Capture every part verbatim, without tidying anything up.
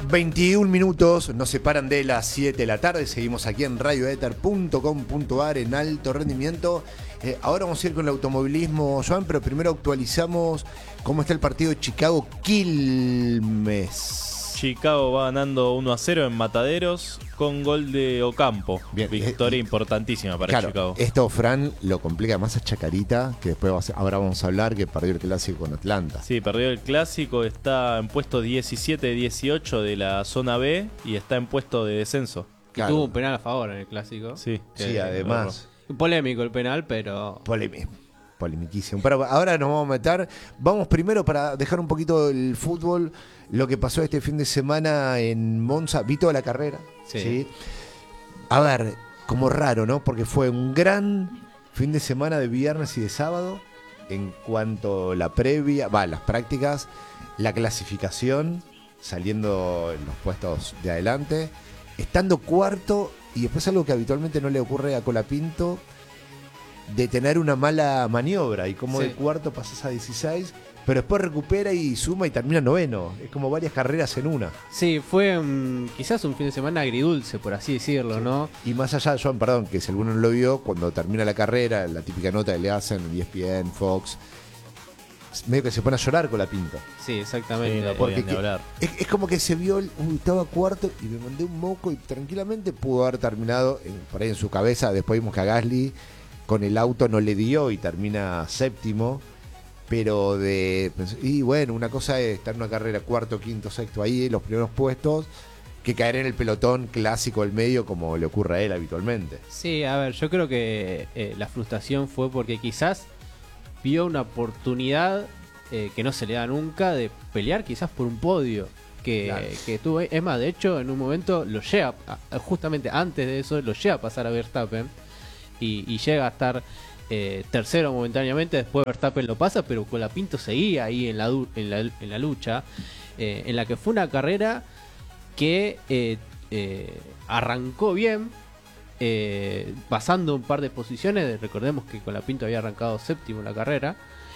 veintiún minutos nos separan de las siete de la tarde. Seguimos aquí en radio ether punto com punto a r en alto rendimiento. Eh, ahora vamos a ir con el automovilismo, Joan, pero primero actualizamos cómo está el partido de Chicago-Quilmes. Chicago va ganando uno a cero en Mataderos con gol de Ocampo. Bien, Victoria eh, importantísima para claro, Chicago. Esto, Fran, lo complica más a Chacarita, que después va a ser, ahora vamos a hablar que perdió el clásico con Atlanta. Sí, perdió el clásico, está en puesto diecisiete dieciocho de la zona B y está en puesto de descenso. Claro. Tuvo un penal a favor en el clásico. Sí, sí, además. Polémico el penal, pero... Polémico. Polemiquísimo. Pero ahora nos vamos a meter. Vamos primero para dejar un poquito el fútbol, lo que pasó este fin de semana en Monza. Vi toda la carrera. Sí. ¿sí? A ver, como raro, ¿no? Porque fue un gran fin de semana de viernes y de sábado en cuanto a la previa, va, las prácticas, la clasificación, saliendo en los puestos de adelante, estando cuarto y después algo que habitualmente no le ocurre a Colapinto, de tener una mala maniobra y como sí. de cuarto pasas a dieciséis, pero después recupera y suma y termina noveno. Es como varias carreras en una. Sí, fue um, quizás un fin de semana agridulce, por así decirlo, sí. ¿no? Y más allá, Joan, perdón, que si alguno no lo vio, cuando termina la carrera, la típica nota que le hacen en E S P N, Fox, medio que se pone a llorar con la pinta. Sí, exactamente. Sí, no Porque podían ni hablar. Es, es como que se vio, uy, estaba cuarto y me mandé un moco y tranquilamente pudo haber terminado en, por ahí en su cabeza. Después vimos que a Gasly con el auto no le dio y termina séptimo, pero de y bueno, una cosa es estar en una carrera cuarto, quinto, sexto ahí en los primeros puestos, que caer en el pelotón clásico del medio como le ocurre a él habitualmente. Sí, a ver, yo creo que eh, la frustración fue porque quizás vio una oportunidad eh, que no se le da nunca de pelear quizás por un podio que, claro. que tuvo, es más, de hecho en un momento lo lleva, justamente antes de eso lo lleva a pasar a Verstappen. Y, y llega a estar eh, tercero momentáneamente. Después Verstappen lo pasa, pero Colapinto seguía ahí en la, en la, en la lucha, eh, en la que fue una carrera que eh, eh, arrancó bien, eh, pasando un par de posiciones. Recordemos que Colapinto había arrancado séptimo en la carrera.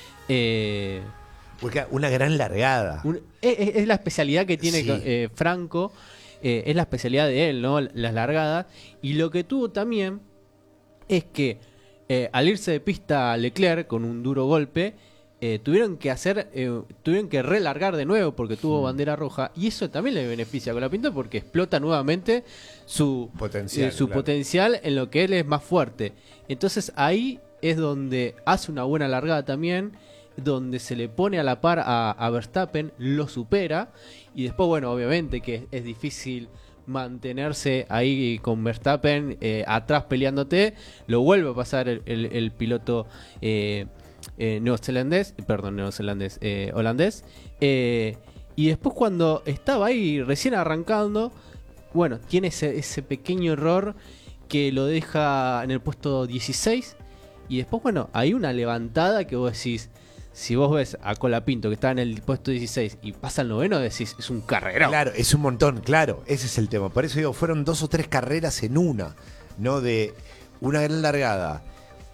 Eh, Una gran largada. un, es, es la especialidad que tiene sí. eh, Franco, eh, es la especialidad de él, ¿no? Las largadas. Y lo que tuvo también es que eh, al irse de pista Leclerc con un duro golpe, eh, tuvieron que hacer, eh, tuvieron que relargar de nuevo porque tuvo mm. bandera roja, y eso también le beneficia a Colapinto porque explota nuevamente su potencial, eh, su claro. potencial en lo que él es más fuerte. Entonces ahí es donde hace una buena largada también, donde se le pone a la par a, a Verstappen, lo supera, y después, bueno, obviamente que es, es difícil mantenerse ahí con Verstappen eh, atrás peleándote. Lo vuelve a pasar el, el, el piloto eh, eh, neozelandés, perdón, neozelandés, eh, holandés, eh, y después cuando estaba ahí recién arrancando, bueno, tiene ese, ese pequeño error que lo deja en el puesto dieciséis, y después, bueno, hay una levantada que vos decís, si vos ves a Colapinto que está en el puesto dieciséis y pasa al noveno, decís, es un carrerón. Claro, es un montón, claro, ese es el tema. Por eso digo, fueron dos o tres carreras en una, ¿no? De una gran largada,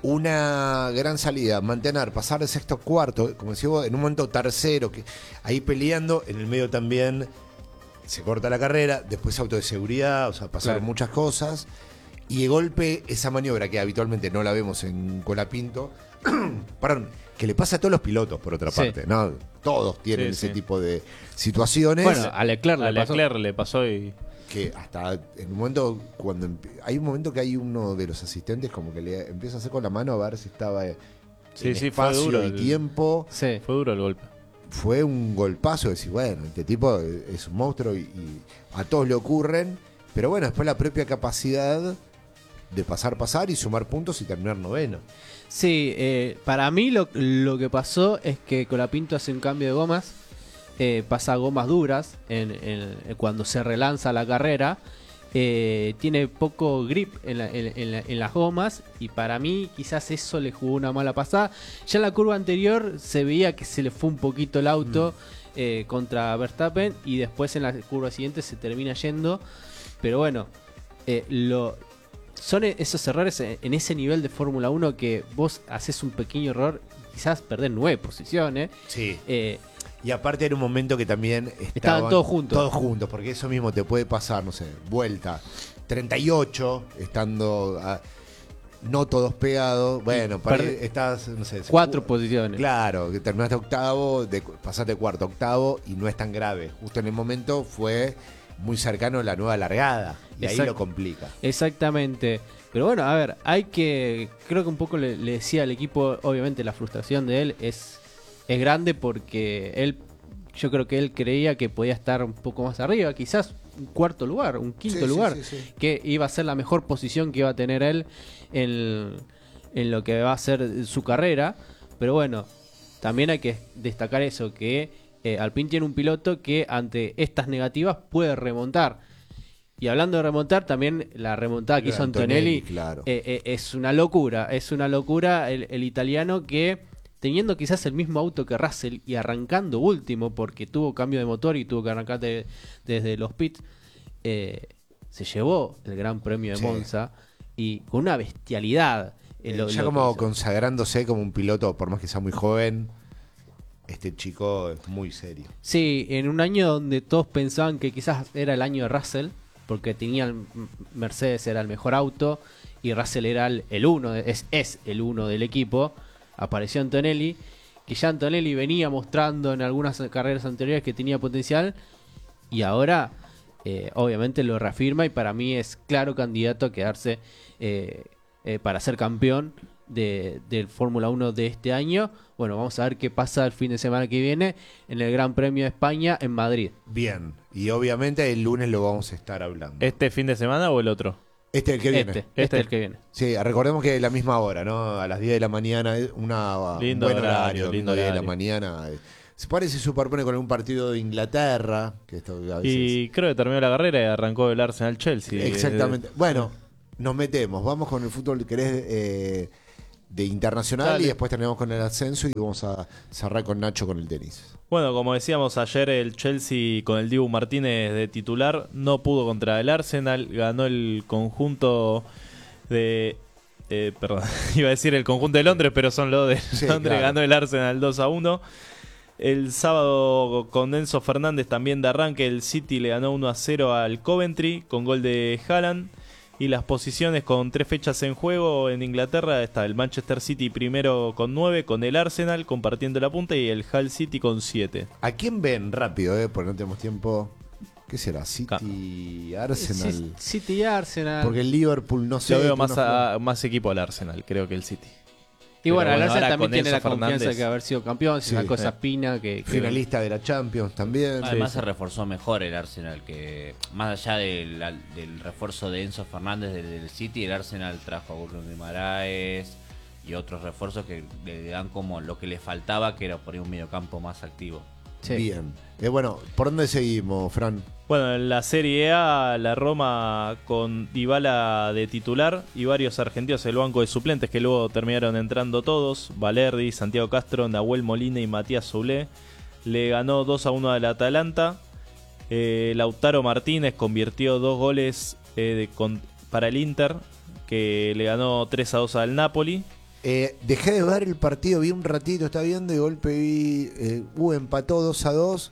una gran salida, mantener, pasar de sexto a cuarto, como decía vos, en un momento tercero, que ahí peleando, en el medio también se corta la carrera, después auto de seguridad, o sea, pasaron claro. muchas cosas, y de golpe esa maniobra que habitualmente no la vemos en Colapinto, perdón, que le pasa a todos los pilotos, por otra sí. parte, ¿no? Todos tienen sí, ese sí. tipo de situaciones. Bueno, a Leclerc, A le, pasó. Leclerc le pasó y... Que hasta en un momento, cuando hay un momento que hay uno de los asistentes como que le empieza a hacer con la mano a ver si estaba Sí, en sí, fue espacio duro y el- tiempo. Sí. Fue duro el golpe. Fue un golpazo de decir, bueno, este tipo es un monstruo y, y a todos le ocurren. Pero bueno, después la propia capacidad de pasar, pasar y sumar puntos y terminar noveno. Sí, eh, para mí lo, lo que pasó es que Colapinto hace un cambio de gomas, eh, pasa a gomas duras en, en- cuando se relanza la carrera, eh, tiene poco grip en, la- en- en la- en las gomas, y para mí quizás eso le jugó una mala pasada. Ya en la curva anterior se veía que se le fue un poquito el auto mm. eh, contra Verstappen, y después en la curva siguiente se termina yendo, pero bueno, eh, lo... son esos errores en ese nivel de Fórmula uno que vos haces un pequeño error y quizás perdés nueve posiciones. Sí. Eh, Y aparte era un momento que también estaban, Estaban todos juntos. Todos juntos, porque eso mismo te puede pasar, no sé, vuelta treinta y ocho, estando a- no todos pegados. Bueno, para Perde- estás, no sé. Cuatro cu- posiciones. Claro, que terminaste octavo, de, pasaste cuarto, octavo, y no es tan grave. Justo en el momento fue muy cercano a la nueva largada, y ahí Exacto. lo complica. Exactamente. Pero bueno, a ver, hay que. Creo que un poco le, le decía al equipo, obviamente la frustración de él es, es grande porque él. Yo creo que él creía que podía estar un poco más arriba, quizás un cuarto lugar, un quinto Sí, sí, lugar, sí, sí. que iba a ser la mejor posición que iba a tener él en, en lo que va a ser su carrera. Pero bueno, también hay que destacar eso, que eh, Alpine tiene un piloto que ante estas negativas puede remontar. Y hablando de remontar, también la remontada que hizo Antonelli, Antonelli, claro. eh, eh, es una locura. Es una locura el, el italiano que, teniendo quizás el mismo auto que Russell y arrancando último, porque tuvo cambio de motor y tuvo que arrancar de- desde los pits, eh, se llevó el Gran Premio de Sí. Monza y con una bestialidad. eh, lo- ya lo que como hizo. consagrándose como un piloto, por más que sea muy joven, este chico es muy serio. Sí, en un año donde todos pensaban que quizás era el año de Russell, porque tenían Mercedes era el mejor auto y Russell era el, el uno, de- es, es el uno del equipo, apareció Antonelli, que ya Antonelli venía mostrando en algunas carreras anteriores que tenía potencial y ahora eh, obviamente lo reafirma y para mí es claro candidato a quedarse eh, eh, para ser campeón de, del Fórmula uno de este año. Bueno, vamos a ver qué pasa el fin de semana que viene en el Gran Premio de España en Madrid. Bien, y obviamente el lunes lo vamos a estar hablando. ¿Este fin de semana o el otro? Este es el que viene. Este, este, Este. es el que viene. Sí, recordemos que es la misma hora, ¿no? A las diez de la mañana, es una Lindo un buen horario, horario, lindo domingo diez de la horario. mañana. Se parece, superpone con algún partido de Inglaterra, que esto a veces... Y creo que terminó la carrera y arrancó el Arsenal Chelsea. Exactamente. Bueno, nos metemos, vamos con el fútbol, querés, eh, de internacional Dale. y después terminamos con el ascenso y vamos a cerrar con Nacho con el tenis. Bueno, como decíamos ayer, el Chelsea con el Dibu Martínez de titular no pudo contra el Arsenal, ganó el conjunto de... eh, perdón, iba a decir el conjunto de Londres, pero son los de Sí, Londres, claro. ganó el Arsenal dos a uno. El sábado con Enzo Fernández también de arranque, el City le ganó uno a cero al Coventry con gol de Haaland. Y las posiciones con tres fechas en juego en Inglaterra está el Manchester City primero con nueve, con el Arsenal compartiendo la punta y el Hull City con siete. ¿A quién ven rápido, eh? Porque no tenemos tiempo. ¿Qué será? City, Arsenal. Sí, City y Arsenal. Porque el Liverpool no sé. Yo veo que más, no a- más equipo al Arsenal, creo que el City. y bueno, pero el bueno, Arsenal ahora también con tiene la Enzo confianza Fernández. de haber sido campeón, Sí, es una cosa sí. espina que, que- finalista de la Champions también. Además Sí, se sí. reforzó mejor el Arsenal, que más allá del, del refuerzo de Enzo Fernández del, del City, el Arsenal trajo a Bruno de Guimaraes y otros refuerzos que le dan como lo que le faltaba, que era por ahí un mediocampo más activo. Sí. Bien. Eh, bueno, ¿por dónde seguimos, Fran? Bueno, en la Serie A, la Roma con Dybala de titular y varios argentinos en el banco de suplentes que luego terminaron entrando todos. Valerdi, Santiago Castro, Nahuel Molina y Matías Soulé. Le ganó dos a uno al Atalanta. Eh, Lautaro Martínez convirtió dos goles eh, de- con- para el Inter, que le ganó tres a dos al Napoli. Eh, dejé de ver el partido, vi un ratito, estaba viendo y de golpe vi. Eh, uh, empató dos a dos.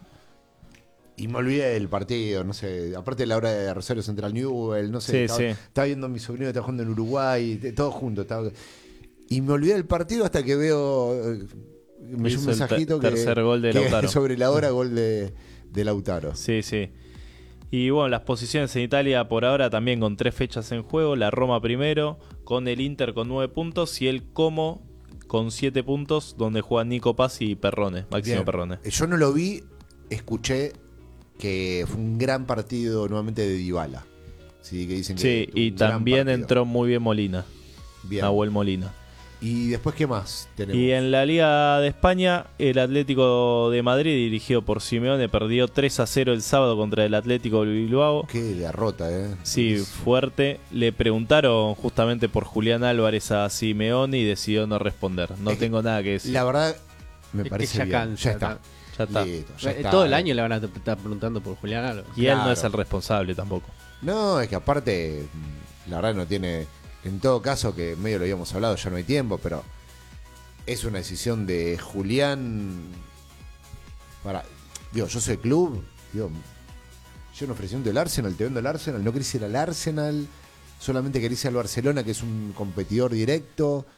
Y me olvidé del partido, no sé. Aparte de la hora de Rosario Central Newell, no sé. Sí, estaba, sí. estaba viendo a mi sobrino que está jugando en Uruguay, te- todo junto. Estaba... Y me olvidé del partido hasta que veo. eh, me llegó Hizo un el mensajito ter- que, tercer gol de que Lautaro. sobre la hora, gol de, de Lautaro. Sí, sí. Y bueno, las posiciones en Italia por ahora también con tres fechas en juego. La Roma primero, con el Inter con nueve puntos y el Como con siete puntos, donde juegan Nico Paz y Perrone, Máximo Bien. Perrone. Eh, Yo no lo vi, escuché que fue un gran partido nuevamente de Dybala. Sí, que dicen que Sí, tuvo y un gran también partido. entró muy bien Molina, Bien. Nahuel Molina. Y después, ¿qué más tenemos? Y en la Liga de España, el Atlético de Madrid, dirigido por Simeone, perdió tres a cero el sábado contra el Atlético de Bilbao. Qué derrota, ¿eh? Sí, Es- fuerte. Le preguntaron justamente por Julián Álvarez a Simeone y decidió no responder. No Es que tengo nada que decir. La verdad, me Es que parece ya bien. cansa, ya está. ¿no? Ya está. Listo, ya Eh, está. Todo el año le van a estar preguntando por Julián Álvarez. Y él no Claro. es el responsable tampoco. No, es que aparte, mm, la verdad no tiene... En todo caso, que medio lo habíamos hablado, ya no hay tiempo, pero es una decisión de Julián para, digo, yo soy club, digo, yo no ofreciendo el Arsenal, te vendo el Arsenal, no querés ir al Arsenal, solamente querés ir al Barcelona, que es un competidor directo.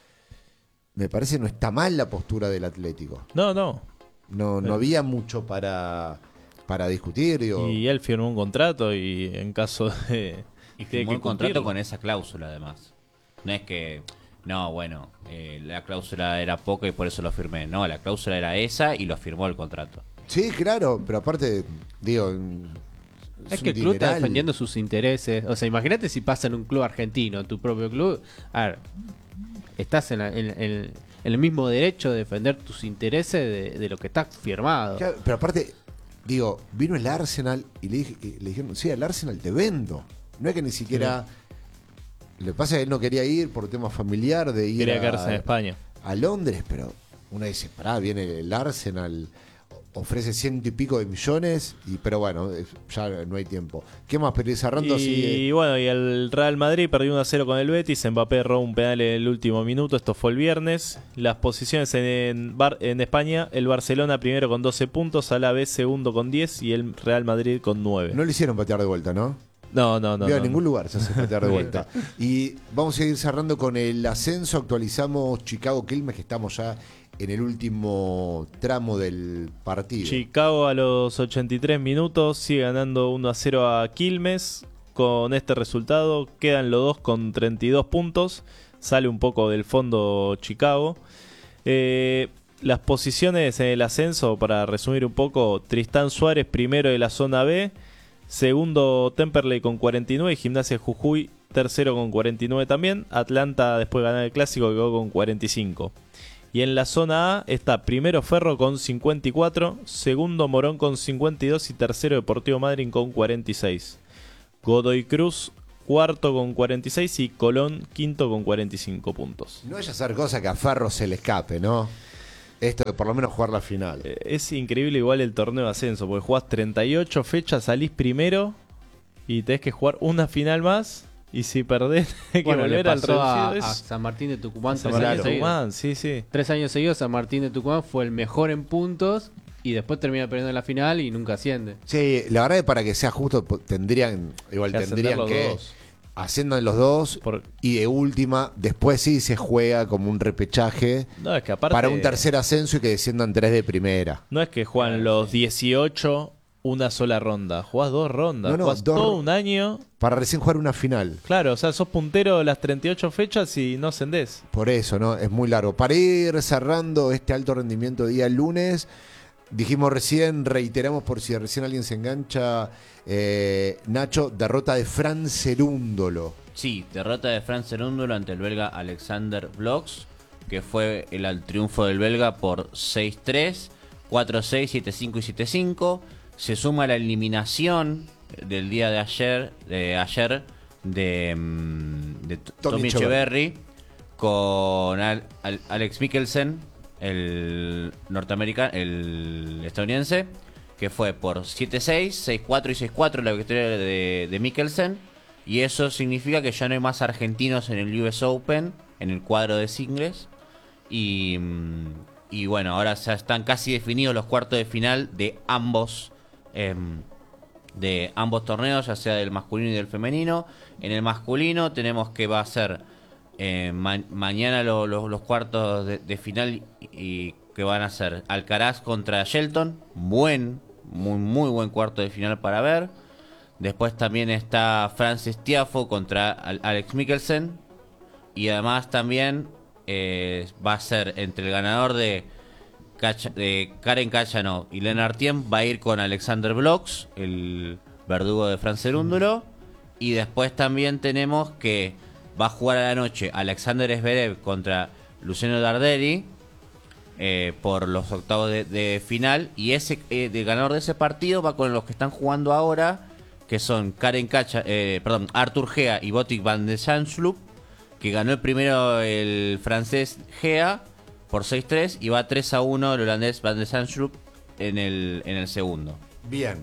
Me parece no está mal la postura del Atlético. No, no. No, no había mucho para, para discutir. Digo. Y él firmó un contrato y en caso de... Y tiene firmó que un contrato cumplirlo. con esa cláusula, además. No es que, no, bueno, eh, la cláusula era poca y por eso lo firmé. No, la cláusula era esa y lo firmó el contrato. Sí, claro, pero aparte, digo... Es, Es que un el club está dineral. defendiendo sus intereses. O sea, imagínate si pasa en un club argentino, tu propio club. A ver, estás en, la- en- en- en el mismo derecho de defender tus intereses de, de lo que está firmado. Claro, pero aparte, digo, vino el Arsenal y le, dije, y le dijeron, sí, al Arsenal te vendo. No es que ni siquiera... Lo que pasa es que él no quería ir por tema familiar, de ir Quería a, quedarse en España. a Londres, pero uno dice, pará, viene el Arsenal, ofrece ciento y pico de millones, y pero bueno, eh, ya no hay tiempo. ¿Qué más? Pero ir cerrando Y así... bueno, y el Real Madrid perdió uno a cero con el Betis. Mbappé erró un penal en el último minuto. Esto fue el viernes. Las posiciones en, Bar- en España: el Barcelona primero con doce puntos, Alavés segundo con diez y el Real Madrid con nueve. No le hicieron patear de vuelta, ¿no? No, no, no. Vio, no, en ningún no. lugar se hace patear de vuelta. Y vamos a ir cerrando con el ascenso. Actualizamos Chicago Quilmes, que estamos ya en el último tramo del partido. Chicago a los ochenta y tres minutos sigue ganando uno a cero a Quilmes. Con este resultado quedan los dos con treinta y dos puntos. Sale un poco del fondo Chicago. Eh, las posiciones en el ascenso, para resumir un poco: Tristán Suárez primero de la zona B, segundo Temperley con cuarenta y nueve, Gimnasia Jujuy tercero con cuarenta y nueve también. Atlanta, después de ganar el clásico, quedó con cuarenta y cinco. Y en la zona A está primero Ferro con cincuenta y cuatro, segundo Morón con cincuenta y dos y tercero Deportivo Madryn con cuarenta y seis. Godoy Cruz cuarto con cuarenta y seis y Colón quinto con cuarenta y cinco puntos. No vaya a ser cosa que a Ferro se le escape, ¿no? Esto de por lo menos jugar la final. Eh, Es increíble igual el torneo de ascenso, porque jugás treinta y ocho fechas, salís primero y tenés que jugar una final más. Y si perdés, hay que Bueno, le volver al pasó a, reducido. a Es- San Martín de Tucumán San tres Martín años de seguidos. Tucumán, sí, sí. Tres años seguidos San Martín de Tucumán fue el mejor en puntos y después termina perdiendo en la final y nunca asciende. Sí, la verdad es que para que sea justo po- tendrían, igual Que ascender tendrían los que dos. asciendan los dos Por- y de última, después sí se juega como un repechaje No, es que aparte, para un tercer ascenso y que desciendan tres de primera. no es que juegan los dieciocho una sola ronda. Jugás dos rondas. No, no, Jugás dos todo ro- un año. Para recién jugar una final. Claro, o sea, sos puntero las treinta y ocho fechas y no ascendés. Por eso, ¿no? Es muy largo. Para ir cerrando este alto rendimiento día lunes, dijimos recién, reiteramos por si recién alguien se engancha, eh, Nacho, derrota de Fran Cerúndolo. Sí, derrota de Fran Cerúndolo ante el belga Alexander Blox, que fue el al triunfo del belga por seis tres, cuatro seis, siete cinco y siete cinco. Se suma la eliminación del día de ayer de ayer de, mm, de T- Tommy Tommy Echeverry. Echeverry con Al- Al- Alex Mikkelsen, el norteamericano, el estadounidense, que fue por siete seis, seis cuatro y seis cuatro la victoria de, de Mikkelsen. Y eso significa que ya no hay más argentinos en el U S Open, en el cuadro de singles. Y, mm, y bueno, ahora ya están casi definidos los cuartos de final de ambos em, de ambos torneos, ya sea del masculino y del femenino. En el masculino tenemos que va a ser eh, ma- mañana lo- lo- los cuartos de, de final y, y que van a ser Alcaraz contra Shelton. Buen, muy, muy buen cuarto de final para ver. Después también está Francis Tiafoe contra Al- Alex Mikkelsen. Y además también eh, va a ser entre el ganador de, Kacha- de Karen Khachanov y Lennart Thiem, va a ir con Alexander Blox, el verdugo de Fran Cerúndolo. Y después también tenemos que va a jugar a la noche Alexander Zverev contra Luciano Darderi eh, por los octavos de, de final. Y ese eh, el ganador de ese partido va con los que están jugando ahora, que son Karen Kacha, eh, perdón, Arthur Gea y Botic van de Zandsloop, que ganó el primero el francés Gea por seis tres y va tres a uno el holandés Van de Zandsloop en el, en el segundo. Bien.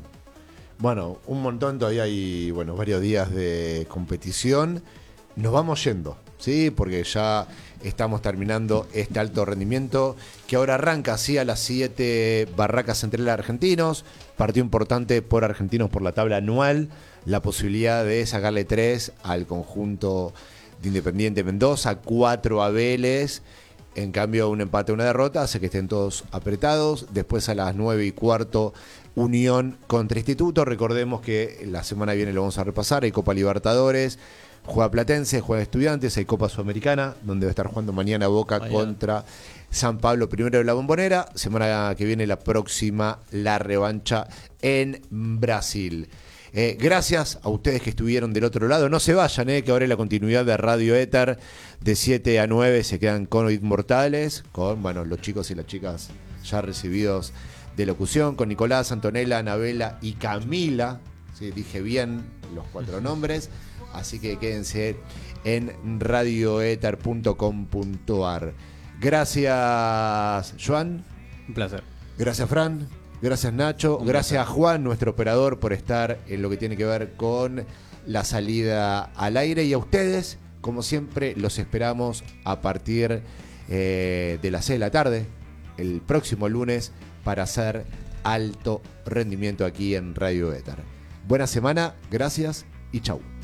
Bueno, un montón, todavía hay bueno, varios días de competición. Nos vamos yendo. ¿sí? Porque ya estamos terminando este alto rendimiento que ahora arranca así a las siete Barracas Central Argentinos, partido importante por Argentinos por la tabla anual, la posibilidad de sacarle tres al conjunto de Independiente Mendoza, cuatro a Vélez. En cambio, un empate, una derrota, hace que estén todos apretados. Después a las nueve y cuarto, Unión contra Instituto. Recordemos que la semana que viene lo vamos a repasar. Hay Copa Libertadores, juega Platense, juega Estudiantes, hay Copa Sudamericana, donde va a estar jugando mañana Boca Mañana. contra San Pablo, primero de la Bombonera. Semana que viene, la próxima, la revancha en Brasil. Eh, gracias a ustedes que estuvieron del otro lado. No se vayan, eh, que ahora en la continuidad de Radio Éter de siete a nueve se quedan con Inmortales, con bueno, los chicos y las chicas ya recibidos de locución, con Nicolás, Antonella, Anabela y Camila. Sí, dije bien los cuatro nombres. Así que quédense en radioéter punto com punto ar. Gracias, Joan. Un placer. Gracias, Fran. Gracias, Nacho. Un Gracias placer. a Juan, nuestro operador, por estar en lo que tiene que ver con la salida al aire. Y a ustedes, como siempre, los esperamos a partir eh, de las seis de la tarde, el próximo lunes, para hacer alto rendimiento aquí en Radio Éter. Buena semana, gracias y chau.